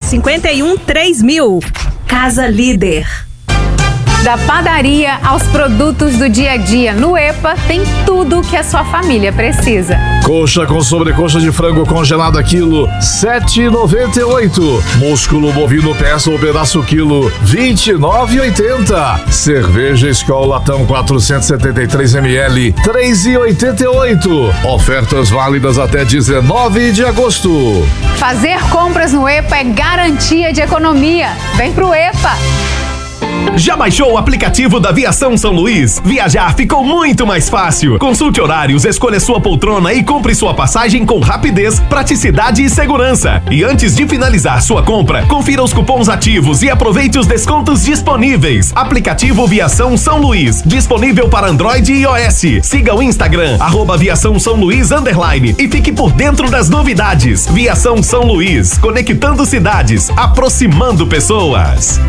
51 3000. Casa Líder. Da padaria aos produtos do dia a dia, no EPA tem tudo que a sua família precisa. Coxa com sobrecoxa de frango congelada quilo, 7,98. Músculo bovino peça ou pedaço quilo, 29,80. Cerveja Skol latão 473 ml, 3,88. Ofertas válidas até 19 de agosto. Fazer compras no EPA é garantia de economia. Vem pro EPA! Já baixou o aplicativo da Viação São Luís? Viajar ficou muito mais fácil. Consulte horários, escolha sua poltrona e compre sua passagem com rapidez, praticidade e segurança. E antes de finalizar sua compra, confira os cupons ativos e aproveite os descontos disponíveis. Aplicativo Viação São Luís, disponível para Android e iOS. Siga o Instagram, @Viação São Luís _ e fique por dentro das novidades. Viação São Luís, conectando cidades, aproximando pessoas.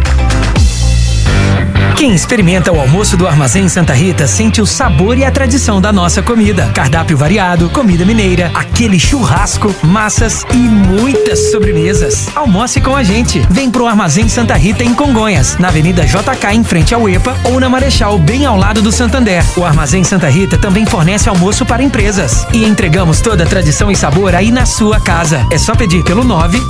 Quem experimenta o almoço do Armazém Santa Rita sente o sabor e a tradição da nossa comida. Cardápio variado, comida mineira, aquele churrasco, massas e muitas sobremesas. Almoce com a gente. Vem pro Armazém Santa Rita em Congonhas, na Avenida JK em frente ao EPA ou na Marechal, bem ao lado do Santander. O Armazém Santa Rita também fornece almoço para empresas. E entregamos toda a tradição e sabor aí na sua casa. É só pedir pelo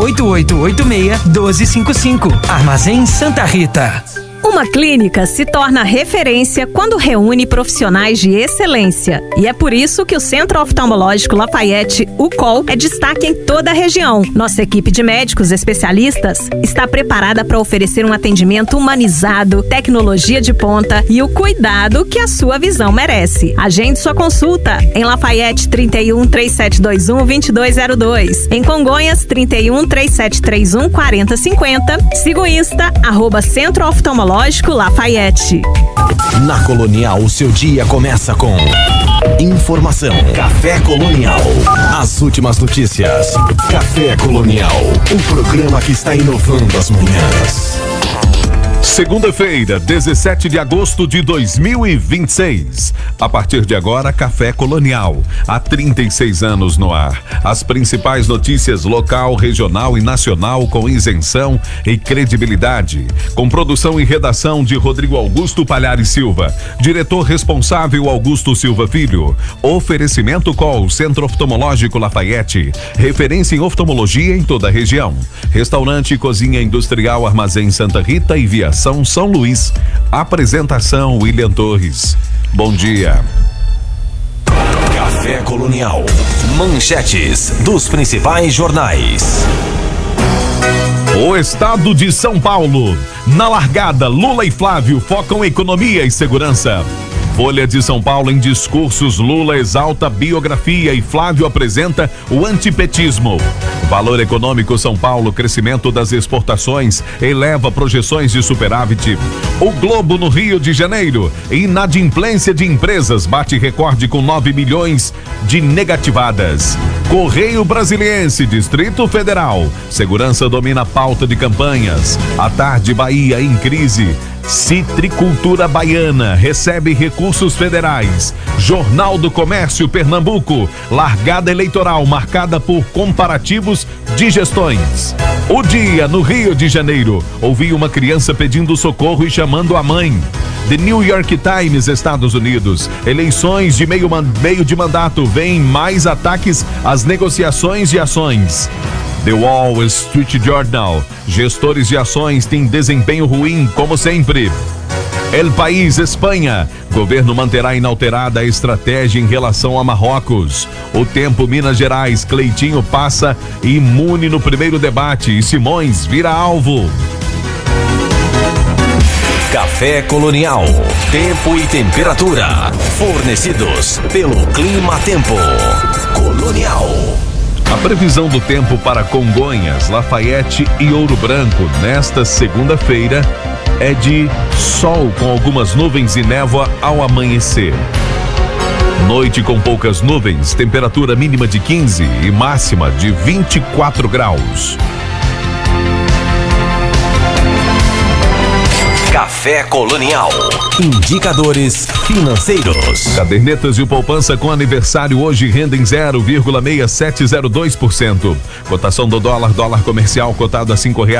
98886-1255. Armazém Santa Rita. Uma clínica se torna referência quando reúne profissionais de excelência. E é por isso que o Centro Oftalmológico Lafayette, o COL, é destaque em toda a região. Nossa equipe de médicos especialistas está preparada para oferecer um atendimento humanizado, tecnologia de ponta e o cuidado que a sua visão merece. Agende sua consulta em Lafayette 31 3721 2202. Em Congonhas 31 3731 4050. Siga o Insta, @Centro Oftalmológico Lafayette. Na Colonial, o seu dia começa com informação. Café Colonial. As últimas notícias. Café Colonial. O programa que está inovando as manhãs. Segunda-feira, 17 de agosto de 2026. A partir de agora, Café Colonial. Há 36 anos no ar. As principais notícias local, regional e nacional com isenção e credibilidade. Com produção e redação de Rodrigo Augusto Palhares Silva. Diretor responsável Augusto Silva Filho. Oferecimento COL, Centro Oftalmológico Lafayette. Referência em oftalmologia em toda a região. Restaurante e Cozinha Industrial Armazém Santa Rita e Viação São Luís. Apresentação William Torres. Bom dia. Café Colonial. Manchetes dos principais jornais. O estado de São Paulo. Na largada, Lula e Flávio focam economia e segurança. Folha de São Paulo em discursos, Lula exalta biografia e Flávio apresenta o antipetismo. Valor econômico São Paulo, crescimento das exportações, eleva projeções de superávit. O Globo no Rio de Janeiro, inadimplência de empresas bate recorde com 9 milhões de negativadas. Correio Brasiliense, Distrito Federal, segurança domina a pauta de campanhas. À tarde, Bahia em crise. Citricultura Baiana recebe recursos federais. Jornal do Comércio Pernambuco, largada eleitoral marcada por comparativos de gestões. O dia no Rio de Janeiro, ouvi uma criança pedindo socorro e chamando a mãe. The New York Times, Estados Unidos, eleições de meio de mandato, vem mais ataques às negociações de ações. The Wall Street Journal, gestores de ações têm desempenho ruim, como sempre. El País, Espanha, governo manterá inalterada a estratégia em relação a Marrocos. O Tempo, Minas Gerais, Cleitinho passa imune no primeiro debate e Simões vira alvo. Café Colonial. Tempo e temperatura. Fornecidos pelo Clima Tempo. Colonial. A previsão do tempo para Congonhas, Lafayette e Ouro Branco nesta segunda-feira é de sol com algumas nuvens e névoa ao amanhecer. Noite com poucas nuvens, temperatura mínima de 15 e máxima de 24 graus. Café Colonial. Indicadores financeiros. Cadernetas de poupança com aniversário hoje rendem 0,6702%. Cotação do dólar comercial cotado a R$ 5,00.